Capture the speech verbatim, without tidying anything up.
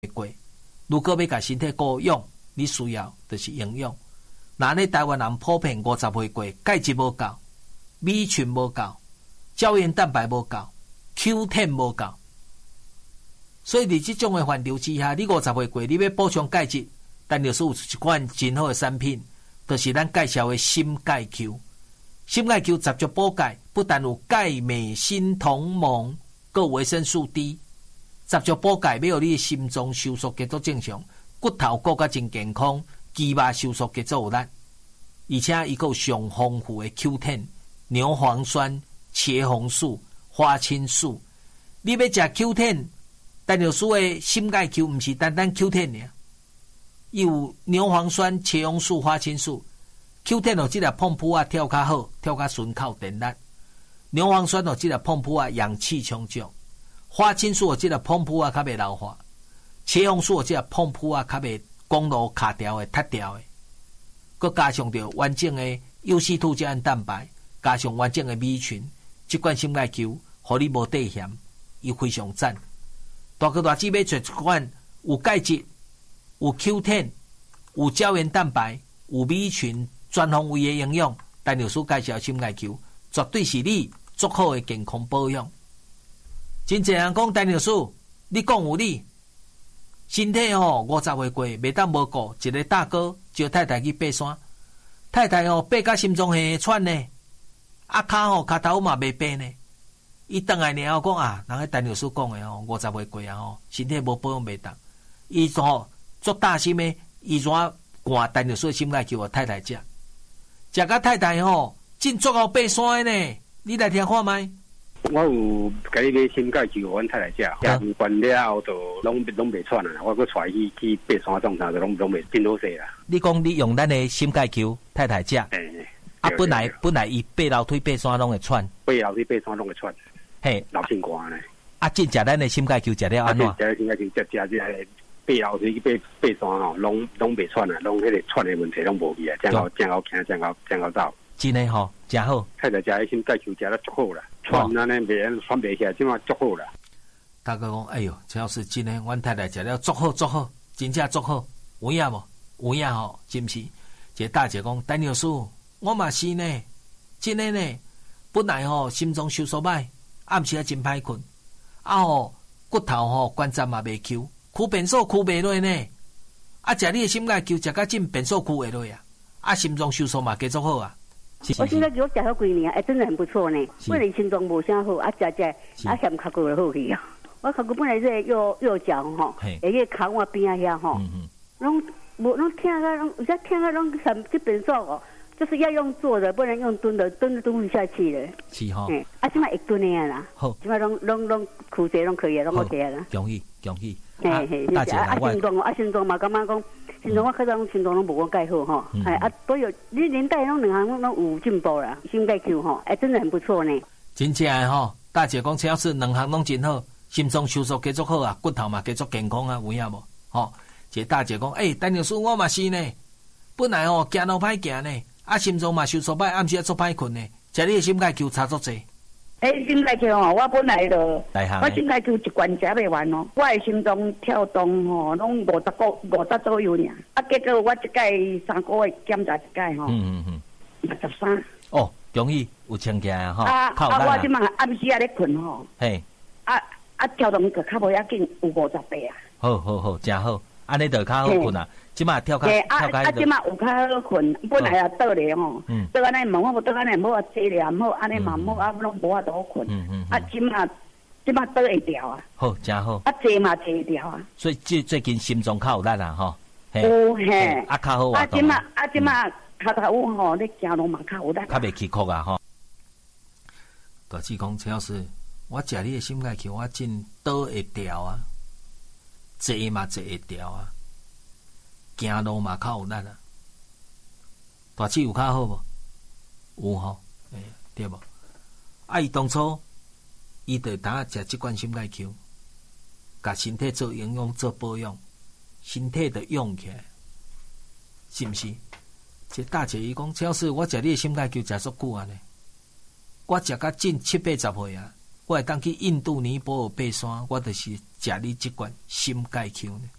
过。如果要甲身体顾养，你需要就是营养。那呢，台湾人普遍五十岁过，钙质无够，米群无够，胶原蛋白无够 ，Q 十 无够。所以伫这种的范畴之下，你五十岁过，你要补充钙质，但就是有一款真好的产品，就是咱介绍的心钙 Q。心钙 Q 十足补钙，不但有钙、镁、锌、铜、锰，佮维生素 D， 十足补钙，要互你的心脏收缩节奏正常，骨头骨甲真健康，肌肉收缩节奏有力，而且伊有上丰富的 Q 十、牛磺酸、茄红素、花青素。你要食 Q 十，但就是的心钙 Q 毋是单单 Q 十尔，伊有牛磺酸、茄红素、花青素。Q 十哦，即个碰扑啊跳较好，跳较顺靠电力。牛磺酸哦，即个碰扑啊氧气充足。花青素哦，即个碰扑啊较袂老化。茄红素哦，即个碰扑啊较袂公路卡掉的、塌掉的。佮加上着完整的 U C 二 胶原蛋白，加上完整的米群，即款心钙 Q， 互你无底咸，伊非常赞。大哥大姊买做一款有钙质、有 Q 十、有胶原蛋白、有米群。全方位的营养，陈律师介绍心钙 Q， 绝对是你足好的健康保养。真侪人讲陈律师，你讲有理，身体吼五十岁过，袂当无顾。一个大哥招太太去爬山，太太吼爬到心脏下喘呢，啊骹吼骹头嘛袂爬呢。伊倒来然后讲啊，人个陈律师讲的吼，五十岁过啊吼，身体无保养袂当。伊吼足大心的，伊怎灌陈律师心钙 Q 互太太食。食甲太太吼，真足够爬山的呢！你来听看麦。 我有甲你买心钙 Q， 阮太太食，食完了后就拢拢袂喘啦。我搁带伊去爬山种啥，就拢拢袂真好势啦。 你讲你用咱的心钙 Q， 太太食， 欸、 啊本来本来伊爬楼梯爬山拢会喘， 爬楼梯爬山拢会喘， 嘿， 老心肝呢。 啊，真食咱的心钙 Q 食了安怎？ 食了心钙 Q， 食食食。爬楼梯去爬爬山吼，拢拢袂喘啊，拢迄个喘的问题拢无去啊，真好真好行，真好真好走。 真诶吼，真好。 太太食迄心钙 Q 食得足好啦，喘安尼袂安喘袂起来，即马足好啦。 大哥讲，哎哟，陈老师真诶，阮太太食了足好足好，真正足好，有影无？有影吼，是毋是？一个大姐讲，陈老师，我嘛是呢，真诶呢。本来吼心脏收缩歹，暗时啊真歹困，啊吼骨头吼关节嘛袂 Q。苦便所苦袂落呢，啊！食你的心钙 Q 食甲真便所苦会落啊！啊，心脏收缩嘛加足好啊！ 我心钙 Q 食好几年，哎，真的很不错呢。本来心脏无啥好，啊，食食啊，嫌脚骨就好去啊。我脚骨本来是右右脚吼，会去脚我边仔遐吼，拢无拢疼啊，拢有些疼啊，拢上这便所哦。就是要用坐的，不能用蹲的，蹲的蹲不下去了。 是吼、哦。 嗯，啊，即摆会蹲的啊啦。 好。 即摆拢拢拢躯体拢可以，拢 OK 啦。 容易容易。 嘿嘿， 大姐啊，心脏啊，心脏嘛，感觉讲心脏我较早拢心脏拢无我介好吼。哎啊，都有，你年代拢两行拢有进步啦。心钙 Q 吼，哎，真的很不错呢。 真正诶吼，大姐讲，只要是两行拢真好，心脏收缩继续好啊，骨头嘛继续健康啊，有影无？吼，一个大姐讲，诶、欸，陈律师我嘛是呢，本来吼行路歹行呢。啊，心脏嘛收缩歹，暗时啊做歹困呢。食你的心钙 Q 差足济。 诶，心钙 Q 吼，我本来就我心钙 Q 一罐食袂完哦。我的心脏跳动吼，拢五十个五十左右尔。啊，结果我一届三个月检查一届吼，嗯嗯嗯，六十三。 哦，容易有清气啊吼。 啊啊，我即马暗时啊咧困吼。嘿。啊啊，跳动个较无要紧，有五十八啊。 好好好，真好。安尼就较好困啊。即马跳开，跳开。 啊，即马有较好困，本来也倒咧吼，倒安尼问我无倒安尼，无啊坐咧，无安尼嘛，无啊拢无法度困。啊，即马即马倒会掉啊。 好，真好。 啊，坐嘛坐会掉啊。 所以最最近心脏较有力啊，吼。 有嘿。 啊，较好活动。 啊，即马啊，即马骹头吼，你行路嘛较有力。 较袂起哭啊，吼。大志讲，陈老师，我食你的心钙 Q， 我真倒会掉啊，坐嘛坐会掉啊。行路嘛较有力啊，大姊有较好无？有吼，诶、欸，对无？啊，伊当初伊就当食即罐心钙 Q， 甲身体做营养做保养，身体就用起来，是毋是？这大姐伊讲，只是我食你的心钙 Q 食足久啊呢，我食甲近七八十岁啊，我会当去印度尼泊尔爬山，我就是食你即罐心钙 Q 呢。